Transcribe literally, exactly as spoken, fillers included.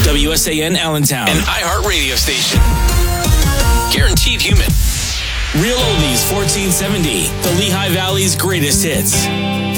W S A N Allentown, an iHeart radio station. Guaranteed human. Real Oldies fourteen seventy, the Lehigh Valley's greatest hits.